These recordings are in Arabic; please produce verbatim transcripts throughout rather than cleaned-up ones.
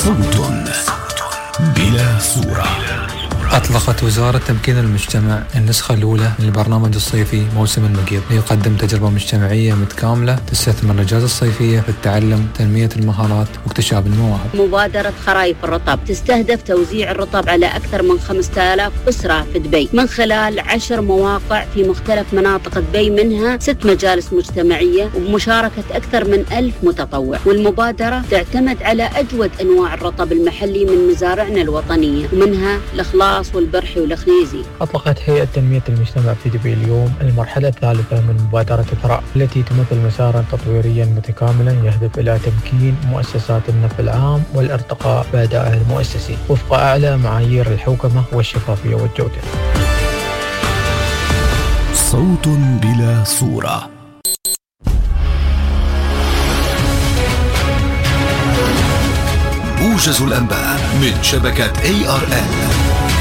صوت بلا صورة. أطلقت وزارة تمكين المجتمع النسخة الأولى من البرنامج الصيفي موسم المقيض ليقدم تجربة مجتمعية متكاملة تستثمر الأجازة الصيفية في التعلم، تنمية المهارات واكتشاف المواهب. مبادرة خرايف الرطب تستهدف توزيع الرطب على أكثر من خمسة آلاف أسرة في دبي من خلال عشر مواقع في مختلف مناطق دبي، منها ست مجالس مجتمعية وبمشاركة أكثر من ألف متطوع. والمبادرة تعتمد على أجود أنواع الرطب المحلي من مزارعنا الوطنية، ومنها الإخلاص والبرحي والخنيزي. أطلقت هيئة تنمية المجتمع في دبي اليوم المرحلة الثالثة من مبادرة ثراء، التي تمثل مسارا تطويريا متكاملا يهدف إلى تمكين مؤسسات النفع العام والارتقاء بأدائها المؤسسي وفق أعلى معايير الحوكمة والشفافية والجودة. صوت بلا صورة. موجز الأنباء من شبكة إيه آر إل.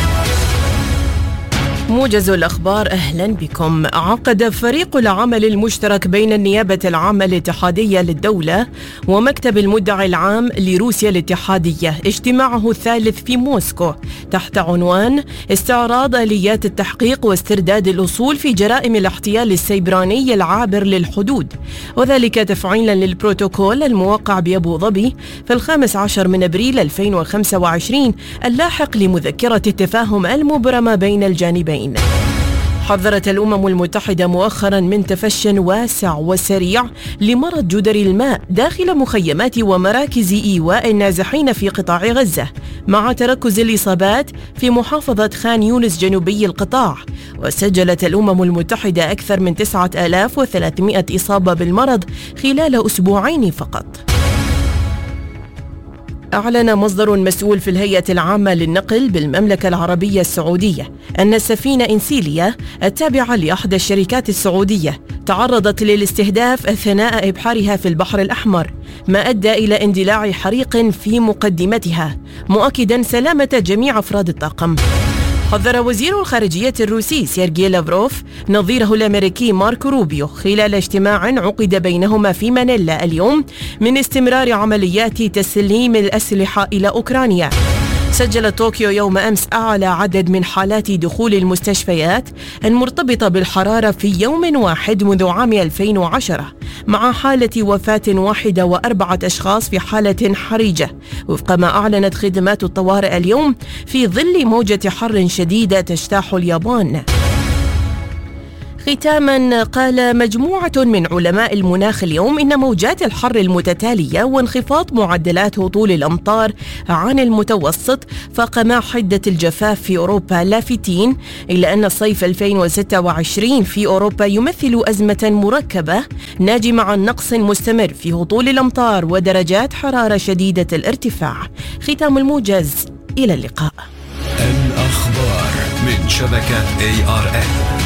موجز الأخبار، أهلا بكم. عقد فريق العمل المشترك بين النيابة العامة الاتحادية للدولة ومكتب المدعي العام لروسيا الاتحادية اجتماعه الثالث في موسكو تحت عنوان استعراض آليات التحقيق واسترداد الأصول في جرائم الاحتيال السيبراني العابر للحدود، وذلك تفعيلا للبروتوكول الموقع بأبو ظبي في الخامس عشر من أبريل ألفين وخمسة وعشرين اللاحق لمذكرة التفاهم المبرمة بين الجانبين. حذرت الأمم المتحدة مؤخرا من تفشٍ واسع وسريع لمرض جدر الماء داخل مخيمات ومراكز إيواء النازحين في قطاع غزة، مع تركز الإصابات في محافظة خان يونس جنوبي القطاع. وسجلت الأمم المتحدة أكثر من تسعة آلاف وثلاثمائة إصابة بالمرض خلال أسبوعين فقط. أعلن مصدر مسؤول في الهيئة العامة للنقل بالمملكة العربية السعودية أن السفينة إنسيليا التابعة لأحد الشركات السعودية تعرضت للاستهداف أثناء إبحارها في البحر الأحمر، ما أدى إلى اندلاع حريق في مقدمتها، مؤكدا سلامة جميع أفراد الطاقم. حذر وزير الخارجية الروسي سيرجي لافروف نظيره الأمريكي ماركو روبيو خلال اجتماع عقد بينهما في مانيلا اليوم من استمرار عمليات تسليم الأسلحة إلى أوكرانيا. سجل طوكيو يوم أمس أعلى عدد من حالات دخول المستشفيات المرتبطة بالحرارة في يوم واحد منذ عام ألفين وعشرة، مع حالة وفاة واحدة وأربعة أشخاص في حالة حرجة، وفق ما أعلنت خدمات الطوارئ اليوم في ظل موجة حر شديدة تجتاح اليابان. ختاما، قال مجموعة من علماء المناخ اليوم إن موجات الحر المتتالية وانخفاض معدلات هطول الأمطار عن المتوسط فاقما حدة الجفاف في أوروبا، لافتين إلى أن الصيف ألفين وستة وعشرين في أوروبا يمثل أزمة مركبة ناجمة عن نقص مستمر في هطول الأمطار ودرجات حرارة شديدة الارتفاع. ختام الموجز، إلى اللقاء. الأخبار من شبكة إيه آر إل.